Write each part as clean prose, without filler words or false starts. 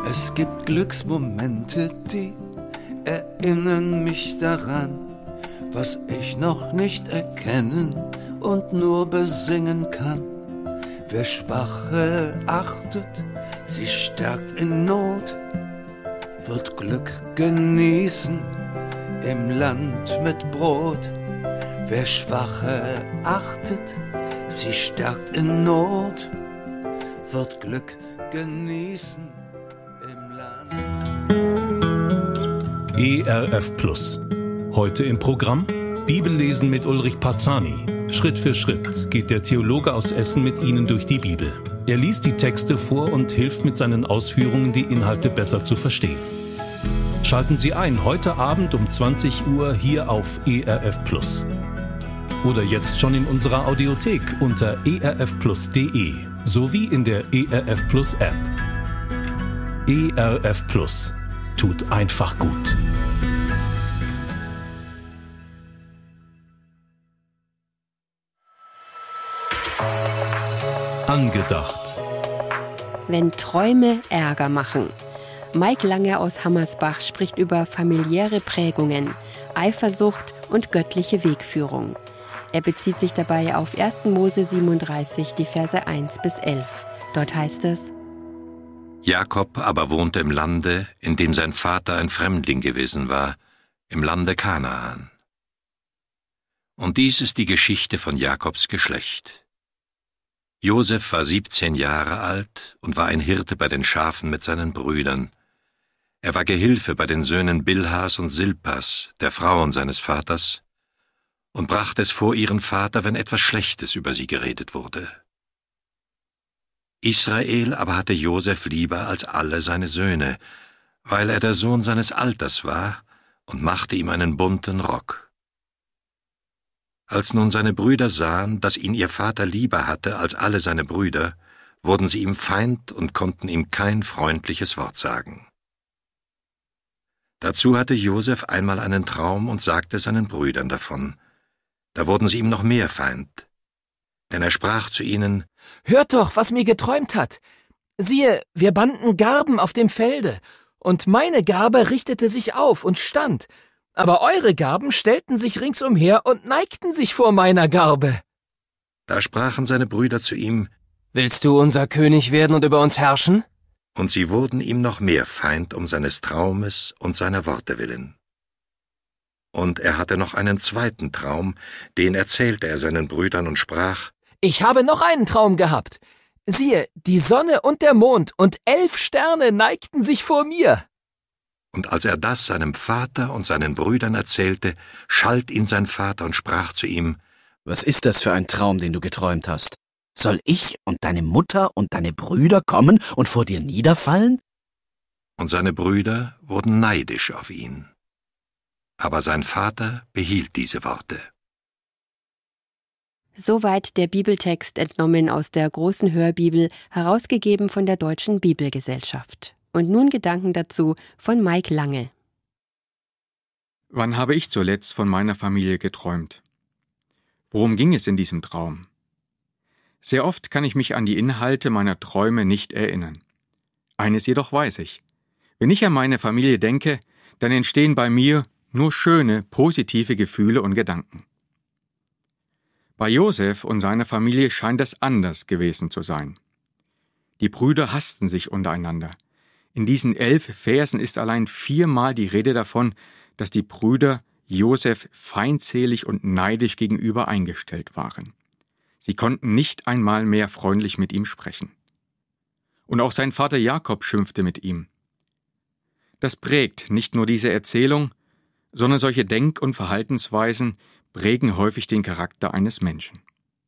Es gibt Glücksmomente, die erinnern mich daran, was ich noch nicht erkennen und nur besingen kann. Wer Schwache achtet, sie stärkt in Not, wird Glück genießen im Land mit Brot. Wer Schwache achtet, sie stärkt in Not, wird Glück genießen im Land. ERF Plus. Heute im Programm Bibellesen mit Ulrich Parzani. Schritt für Schritt geht der Theologe aus Essen mit Ihnen durch die Bibel. Er liest die Texte vor und hilft mit seinen Ausführungen, die Inhalte besser zu verstehen. Schalten Sie ein, heute Abend um 20 Uhr hier auf ERF Plus. Oder jetzt schon in unserer Audiothek unter erfplus.de sowie in der ERF Plus App. ERF Plus tut einfach gut. Angedacht. Wenn Träume Ärger machen. Mike Lange aus Hammersbach spricht über familiäre Prägungen, Eifersucht und göttliche Wegführung. Er bezieht sich dabei auf 1. Mose 37, die Verse 1 bis 11. Dort heißt es: Jakob aber wohnte im Lande, in dem sein Vater ein Fremdling gewesen war, im Lande Kanaan. Und dies ist die Geschichte von Jakobs Geschlecht. Josef war 17 Jahre alt und war ein Hirte bei den Schafen mit seinen Brüdern. Er war Gehilfe bei den Söhnen Bilhas und Silpas, der Frauen seines Vaters, und brachte es vor ihren Vater, wenn etwas Schlechtes über sie geredet wurde. Israel aber hatte Josef lieber als alle seine Söhne, weil er der Sohn seines Alters war, und machte ihm einen bunten Rock. Als nun seine Brüder sahen, dass ihn ihr Vater lieber hatte als alle seine Brüder, wurden sie ihm Feind und konnten ihm kein freundliches Wort sagen. Dazu hatte Josef einmal einen Traum und sagte seinen Brüdern davon. Da wurden sie ihm noch mehr Feind. Denn er sprach zu ihnen: »Hört doch, was mir geträumt hat. Siehe, wir banden Garben auf dem Felde, und meine Garbe richtete sich auf und stand, aber eure Garben stellten sich ringsumher und neigten sich vor meiner Garbe.« Da sprachen seine Brüder zu ihm: »Willst du unser König werden und über uns herrschen?« Und sie wurden ihm noch mehr Feind um seines Traumes und seiner Worte willen. Und er hatte noch einen zweiten Traum, den erzählte er seinen Brüdern und sprach: »Ich habe noch einen Traum gehabt. Siehe, die Sonne und der Mond und 11 Sterne neigten sich vor mir.« Und als er das seinem Vater und seinen Brüdern erzählte, schalt ihn sein Vater und sprach zu ihm: »Was ist das für ein Traum, den du geträumt hast? Soll ich und deine Mutter und deine Brüder kommen und vor dir niederfallen?« Und seine Brüder wurden neidisch auf ihn. Aber sein Vater behielt diese Worte. Soweit der Bibeltext, entnommen aus der Großen Hörbibel, herausgegeben von der Deutschen Bibelgesellschaft. Und nun Gedanken dazu von Mike Lange. Wann habe ich zuletzt von meiner Familie geträumt? Worum ging es in diesem Traum? Sehr oft kann ich mich an die Inhalte meiner Träume nicht erinnern. Eines jedoch weiß ich: Wenn ich an meine Familie denke, dann entstehen bei mir nur schöne, positive Gefühle und Gedanken. Bei Josef und seiner Familie scheint es anders gewesen zu sein. Die Brüder hassten sich untereinander. In diesen 11 Versen ist allein 4-mal die Rede davon, dass die Brüder Josef feindselig und neidisch gegenüber eingestellt waren. Sie konnten nicht einmal mehr freundlich mit ihm sprechen. Und auch sein Vater Jakob schimpfte mit ihm. Das prägt nicht nur diese Erzählung, sondern solche Denk- und Verhaltensweisen prägen häufig den Charakter eines Menschen.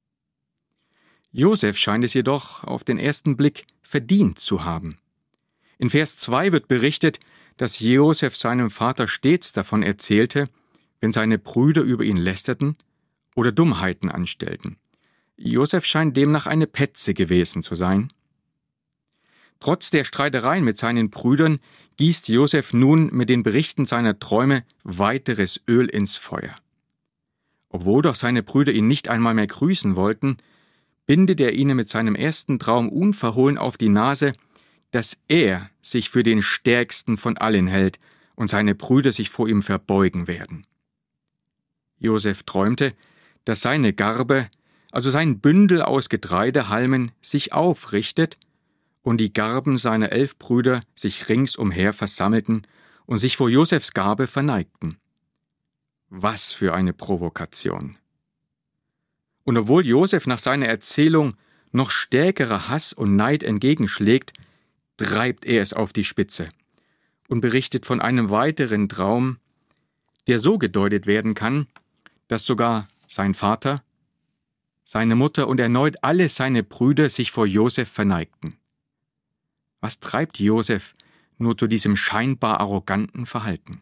Josef scheint es jedoch auf den ersten Blick verdient zu haben. In Vers 2 wird berichtet, dass Josef seinem Vater stets davon erzählte, wenn seine Brüder über ihn lästerten oder Dummheiten anstellten. Josef scheint demnach eine Petze gewesen zu sein. Trotz der Streitereien mit seinen Brüdern gießt Josef nun mit den Berichten seiner Träume weiteres Öl ins Feuer. Obwohl doch seine Brüder ihn nicht einmal mehr grüßen wollten, bindet er ihnen mit seinem ersten Traum unverhohlen auf die Nase, dass er sich für den Stärksten von allen hält und seine Brüder sich vor ihm verbeugen werden. Josef träumte, dass seine Garbe, also sein Bündel aus Getreidehalmen, sich aufrichtet und die Garben seiner 11 Brüder sich ringsumher versammelten und sich vor Josefs Garbe verneigten. Was für eine Provokation! Und obwohl Josef nach seiner Erzählung noch stärkerer Hass und Neid entgegenschlägt, treibt er es auf die Spitze und berichtet von einem weiteren Traum, der so gedeutet werden kann, dass sogar sein Vater, seine Mutter und erneut alle seine Brüder sich vor Josef verneigten. Was treibt Josef nur zu diesem scheinbar arroganten Verhalten?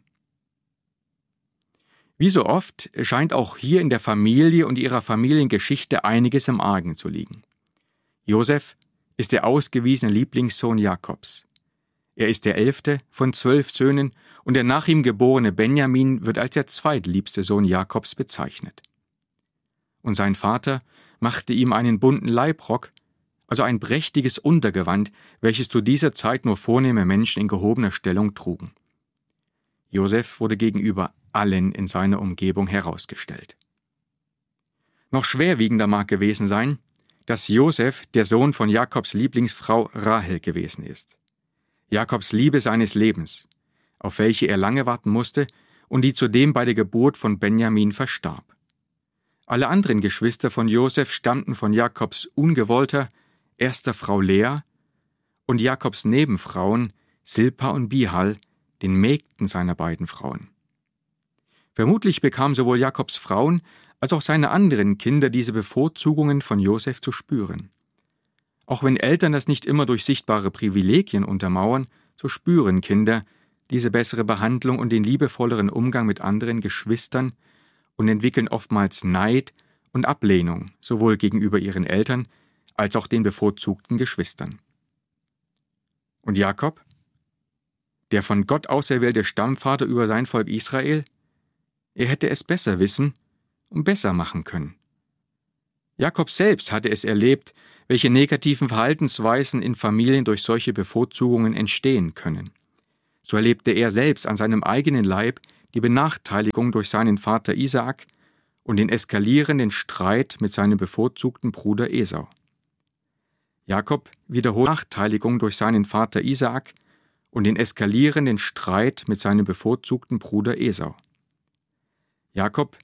Wie so oft scheint auch hier in der Familie und ihrer Familiengeschichte einiges im Argen zu liegen. Josef ist der ausgewiesene Lieblingssohn Jakobs. Er ist der 11. von 12 Söhnen und der nach ihm geborene Benjamin wird als der zweitliebste Sohn Jakobs bezeichnet. Und sein Vater machte ihm einen bunten Leibrock, also ein prächtiges Untergewand, welches zu dieser Zeit nur vornehme Menschen in gehobener Stellung trugen. Josef wurde gegenüber allen in seiner Umgebung herausgestellt. Noch schwerwiegender mag gewesen sein, dass Josef der Sohn von Jakobs Lieblingsfrau Rahel gewesen ist. Jakobs Liebe seines Lebens, auf welche er lange warten musste und die zudem bei der Geburt von Benjamin verstarb. Alle anderen Geschwister von Josef stammten von Jakobs ungewollter erster Frau Lea und Jakobs Nebenfrauen Silpa und Bihal, den Mägden seiner beiden Frauen. Vermutlich bekamen sowohl Jakobs Frauen als auch seine anderen Kinder diese Bevorzugungen von Josef zu spüren. Auch wenn Eltern das nicht immer durch sichtbare Privilegien untermauern, so spüren Kinder diese bessere Behandlung und den liebevolleren Umgang mit anderen Geschwistern und entwickeln oftmals Neid und Ablehnung, sowohl gegenüber ihren Eltern als auch den bevorzugten Geschwistern. Und Jakob, der von Gott auserwählte Stammvater über sein Volk Israel, er hätte es besser wissen und besser machen können. Jakob selbst hatte es erlebt, welche negativen Verhaltensweisen in Familien durch solche Bevorzugungen entstehen können. So erlebte er selbst an seinem eigenen Leib die Benachteiligung durch seinen Vater Isaak und den eskalierenden Streit mit seinem bevorzugten Bruder Esau. Jakob wiederholt die Benachteiligung durch seinen Vater Isaak und den eskalierenden Streit mit seinem bevorzugten Bruder Esau. Jakob